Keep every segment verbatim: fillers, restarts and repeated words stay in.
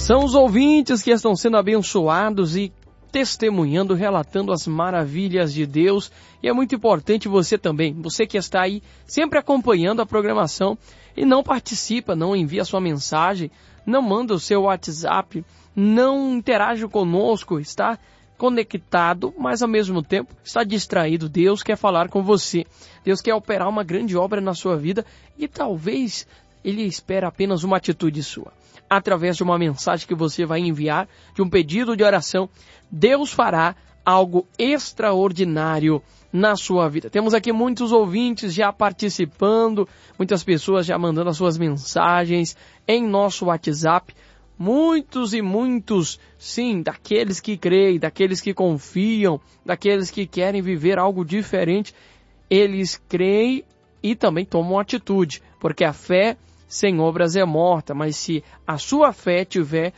São os ouvintes que estão sendo abençoados e testemunhando, relatando as maravilhas de Deus. E é muito importante você também, você que está aí sempre acompanhando a programação e não participa, não envia sua mensagem, não manda o seu WhatsApp, não interage conosco, está conectado, mas ao mesmo tempo está distraído. Deus quer falar com você. Deus quer operar uma grande obra na sua vida e talvez Ele espera apenas uma atitude sua. Através de uma mensagem que você vai enviar, de um pedido de oração, Deus fará algo extraordinário na sua vida. Temos aqui muitos ouvintes já participando, muitas pessoas já mandando as suas mensagens em nosso WhatsApp. Muitos e muitos, sim, daqueles que creem, daqueles que confiam, daqueles que querem viver algo diferente, eles creem e também tomam atitude, porque a fé sem obras é morta, mas se a sua fé tiver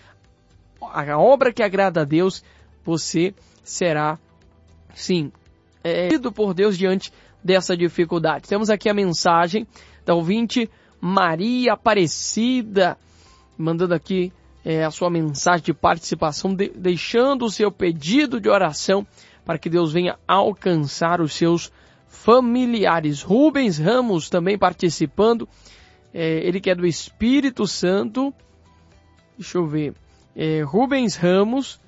a obra que agrada a Deus, você será, sim, é, ido por Deus diante dessa dificuldade. Temos aqui a mensagem da ouvinte Maria Aparecida, mandando aqui é, a sua mensagem de participação, de, deixando o seu pedido de oração para que Deus venha alcançar os seus familiares. Rubens Ramos também participando. É, ele que é do Espírito Santo, deixa eu ver, é, Rubens Ramos,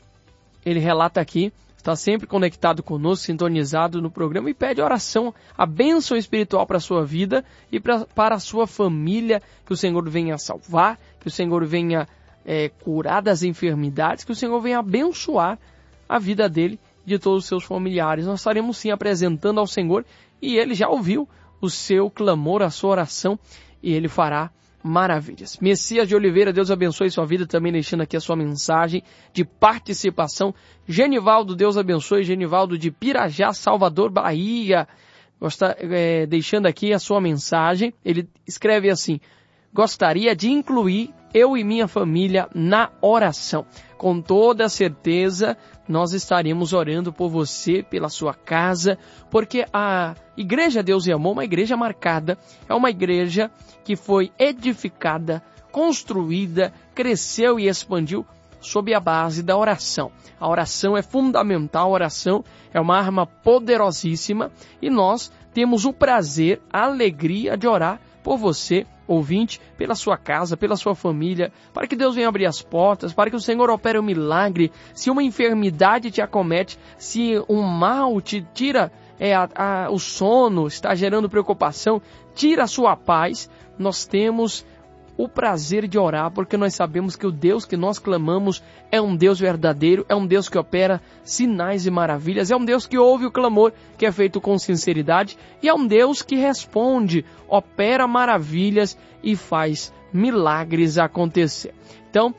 ele relata aqui, está sempre conectado conosco, sintonizado no programa e pede oração, a bênção espiritual para a sua vida e pra, para a sua família, que o Senhor venha salvar, que o Senhor venha é, curar das enfermidades, que o Senhor venha abençoar a vida dele e de todos os seus familiares. Nós estaremos sim apresentando ao Senhor e Ele já ouviu o seu clamor, a sua oração, e Ele fará maravilhas. Messias de Oliveira, Deus abençoe sua vida, também deixando aqui a sua mensagem de participação. Genivaldo, Deus abençoe. Genivaldo de Pirajá, Salvador, Bahia, Gosta, é, deixando aqui a sua mensagem. Ele escreve assim: gostaria de incluir eu e minha família na oração. Com toda certeza, nós estaremos orando por você, pela sua casa, porque a Igreja Deus e Amor é uma igreja marcada, é uma igreja que foi edificada, construída, cresceu e expandiu sob a base da oração. A oração é fundamental, a oração é uma arma poderosíssima e nós temos o prazer, a alegria de orar por você, ouvinte, pela sua casa, pela sua família, para que Deus venha abrir as portas, para que o Senhor opere um milagre. Se uma enfermidade te acomete, se um mal te tira é, a, a, o sono, está gerando preocupação, tira a sua paz, nós temos o prazer de orar, porque nós sabemos que o Deus que nós clamamos é um Deus verdadeiro, é um Deus que opera sinais e maravilhas, é um Deus que ouve o clamor que é feito com sinceridade e é um Deus que responde, opera maravilhas e faz milagres acontecer. Então,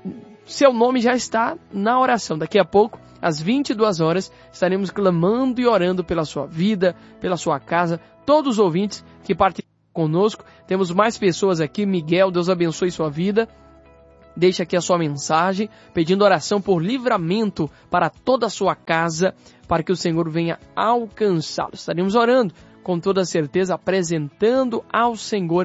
seu nome já está na oração. Daqui a pouco, às vinte e duas horas, estaremos clamando e orando pela sua vida, pela sua casa, todos os ouvintes que participam conosco. Temos mais pessoas aqui. Miguel, Deus abençoe sua vida. Deixa aqui a sua mensagem, pedindo oração por livramento para toda a sua casa, para que o Senhor venha alcançá-lo. Estaremos orando, com toda certeza, apresentando ao Senhor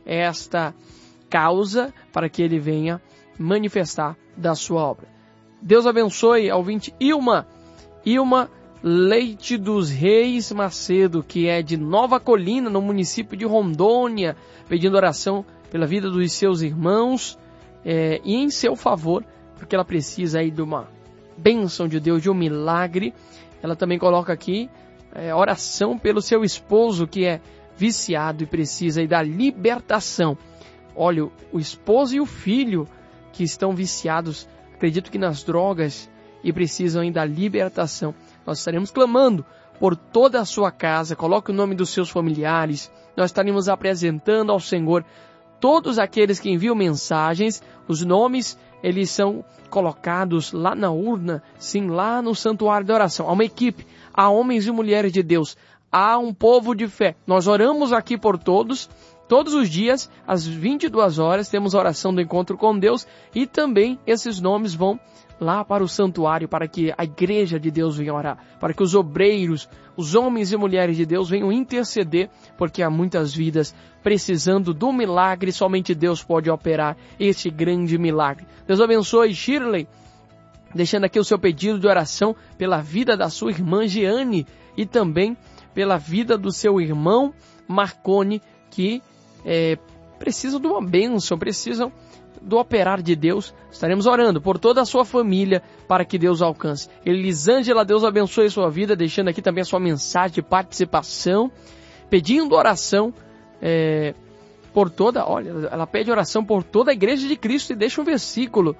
esta causa, para que Ele venha manifestar da sua obra. Deus abençoe, ouvinte Ilma. Ilma Leite dos Reis Macedo, que é de Nova Colina, no município de Rondônia, pedindo oração pela vida dos seus irmãos é, e em seu favor, porque ela precisa aí de uma bênção de Deus, de um milagre. Ela também coloca aqui é, oração pelo seu esposo, que é viciado e precisa aí da libertação. Olha, o esposo e o filho que estão viciados, acredito que nas drogas, e precisam aí da libertação. Nós estaremos clamando por toda a sua casa. Coloque o nome dos seus familiares. Nós estaremos apresentando ao Senhor todos aqueles que enviam mensagens. Os nomes, eles são colocados lá na urna, sim, lá no santuário de oração. Há uma equipe, há homens e mulheres de Deus, há um povo de fé. Nós oramos aqui por todos Todos os dias, às vinte e duas horas, temos a oração do encontro com Deus e também esses nomes vão lá para o santuário, para que a igreja de Deus venha orar, para que os obreiros, os homens e mulheres de Deus venham interceder, porque há muitas vidas precisando do milagre, somente Deus pode operar este grande milagre. Deus abençoe Shirley, deixando aqui o seu pedido de oração pela vida da sua irmã Giane e também pela vida do seu irmão Marcone, que é, precisam de uma bênção, precisam do operar de Deus. Estaremos orando por toda a sua família para que Deus alcance. Elisângela, Deus abençoe a sua vida, deixando aqui também a sua mensagem de participação, pedindo oração é, por toda, olha, ela pede oração por toda a igreja de Cristo e deixa um versículo.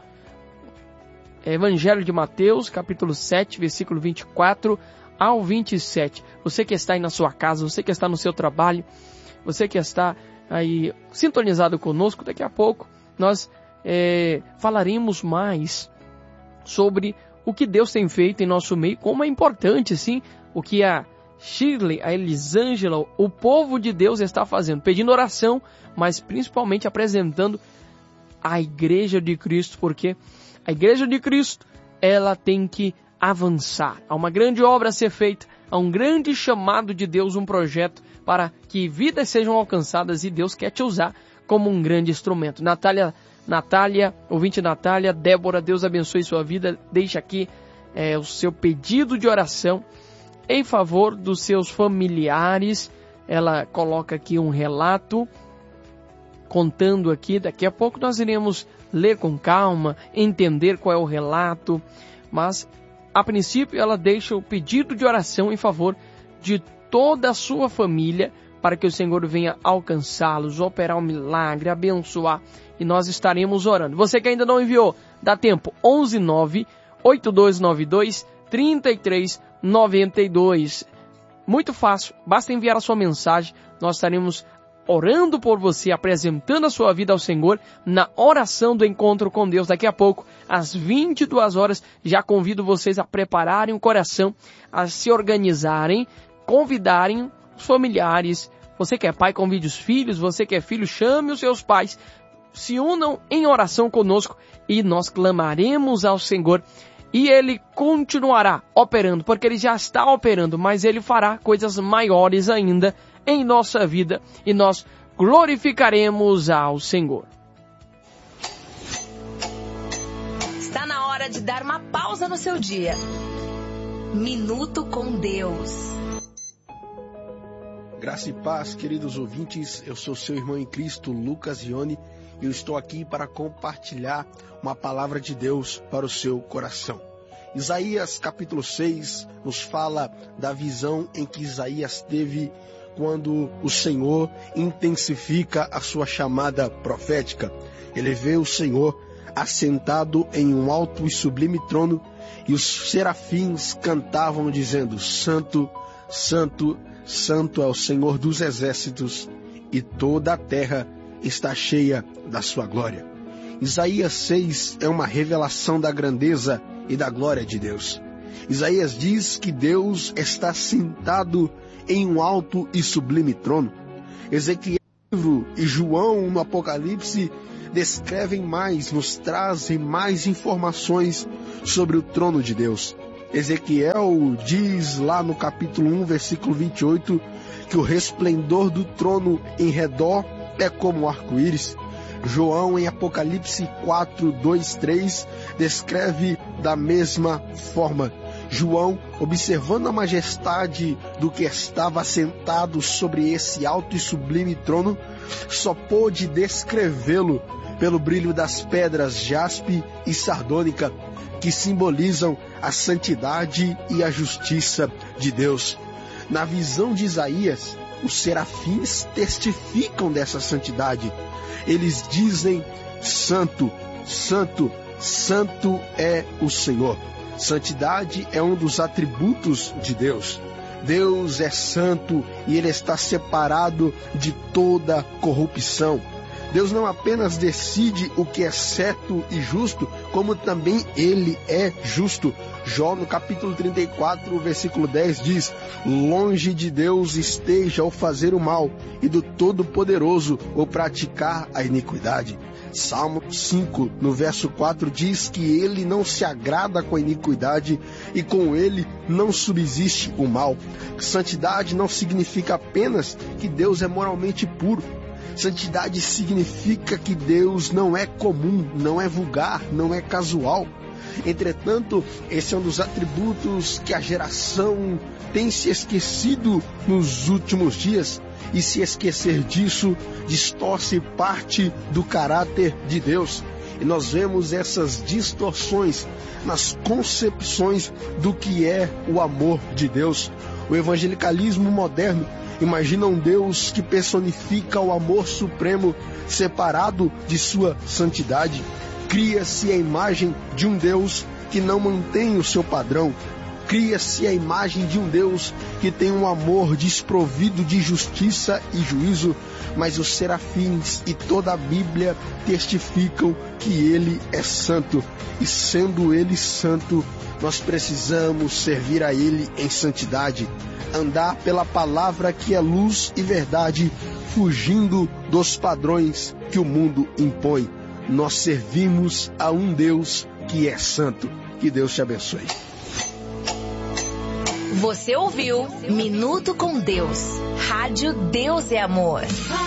Evangelho de Mateus, capítulo sete, versículo vinte e quatro ao vinte e sete. Você que está aí na sua casa, você que está no seu trabalho, você que está aí sintonizado conosco, daqui a pouco nós é, falaremos mais sobre o que Deus tem feito em nosso meio, como é importante, sim, o que a Shirley, a Elisângela, o povo de Deus está fazendo, pedindo oração, mas principalmente apresentando a igreja de Cristo, porque a igreja de Cristo, ela tem que avançar. Há uma grande obra a ser feita, há um grande chamado de Deus, um projeto para que vidas sejam alcançadas e Deus quer te usar como um grande instrumento. Natália, Natália, ouvinte Natália, Débora, Deus abençoe sua vida. Deixa aqui é, o seu pedido de oração em favor dos seus familiares. Ela coloca aqui um relato, contando aqui, daqui a pouco nós iremos ler com calma, entender qual é o relato, mas a princípio ela deixa o pedido de oração em favor de toda a sua família, para que o Senhor venha alcançá-los, operar um milagre, abençoar, e nós estaremos orando. Você que ainda não enviou, dá tempo, onze nove oito dois nove dois três três nove dois. Muito fácil, basta enviar a sua mensagem, nós estaremos orando por você, apresentando a sua vida ao Senhor na oração do encontro com Deus. Daqui a pouco, às vinte e duas horas, já convido vocês a prepararem o coração, a se organizarem, convidarem os familiares. Você que é pai, convide os filhos. Você que é filho, chame os seus pais. Se unam em oração conosco e nós clamaremos ao Senhor. E Ele continuará operando, porque Ele já está operando, mas Ele fará coisas maiores ainda em nossa vida e nós glorificaremos ao Senhor. Está na hora de dar uma pausa no seu dia. Minuto com Deus. Graça e paz, queridos ouvintes, eu sou seu irmão em Cristo, Lucas Ione, e eu estou aqui para compartilhar uma palavra de Deus para o seu coração. Isaías capítulo seis nos fala da visão em que Isaías teve quando o Senhor intensifica a sua chamada profética. Ele vê o Senhor assentado em um alto e sublime trono, e os serafins cantavam dizendo: Santo, Santo, Santo é o Senhor dos exércitos, e toda a terra está cheia da sua glória. Isaías seis é uma revelação da grandeza e da glória de Deus. Isaías diz que Deus está sentado em um alto e sublime trono. Ezequiel e João no Apocalipse descrevem mais, nos trazem mais informações sobre o trono de Deus. Ezequiel diz lá no capítulo um, versículo vinte e oito, que o resplendor do trono em redor é como um arco-íris. João, em Apocalipse quatro, dois, três, descreve da mesma forma. João, observando a majestade do que estava sentado sobre esse alto e sublime trono, só pôde descrevê-lo pelo brilho das pedras jaspe e sardônica, que simbolizam a santidade e a justiça de Deus. Na visão de Isaías, os serafins testificam dessa santidade. Eles dizem: Santo, Santo, Santo é o Senhor. Santidade é um dos atributos de Deus. Deus é santo e Ele está separado de toda corrupção. Deus não apenas decide o que é certo e justo, como também Ele é justo. Jó, no capítulo trinta e quatro, versículo dez, diz: longe de Deus esteja o fazer o mal, e do Todo-Poderoso o praticar a iniquidade. Salmo cinco, no verso quatro, diz que ele não se agrada com a iniquidade e com ele não subsiste o mal. Santidade não significa apenas que Deus é moralmente puro. Santidade significa que Deus não é comum, não é vulgar, não é casual. Entretanto, esse é um dos atributos que a geração tem se esquecido nos últimos dias. E se esquecer disso, distorce parte do caráter de Deus. E nós vemos essas distorções nas concepções do que é o amor de Deus. O evangelicalismo moderno imagina um Deus que personifica o amor supremo, separado de sua santidade. Cria-se a imagem de um Deus que não mantém o seu padrão. Cria-se a imagem de um Deus que tem um amor desprovido de justiça e juízo, mas os serafins e toda a Bíblia testificam que Ele é santo. E sendo Ele santo, nós precisamos servir a Ele em santidade, andar pela palavra que é luz e verdade, fugindo dos padrões que o mundo impõe. Nós servimos a um Deus que é santo. Que Deus te abençoe. Você ouviu Minuto com Deus. Rádio Deus é Amor.